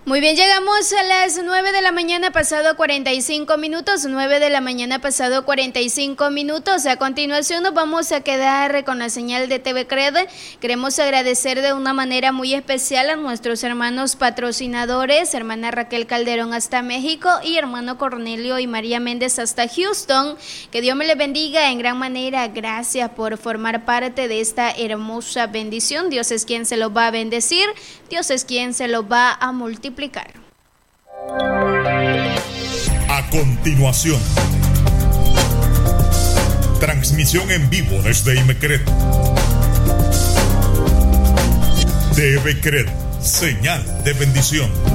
Muy bien, llegamos a las 9 de la mañana pasado 45 minutos, 9 de la mañana pasado 45 minutos. A continuación nos vamos a quedar con la señal de TV Cred. Queremos agradecer de una manera muy especial a nuestros hermanos patrocinadores, hermana Raquel Calderón hasta México y hermano Cornelio y María Méndez hasta Houston. Que Dios me les bendiga en gran manera. Gracias por formar parte de esta hermosa bendición. Dios es quien se los va a bendecir, Dios es quien se los va a multiplicar. A continuación, transmisión en vivo desde IMECRED. TV Cred, señal de bendición.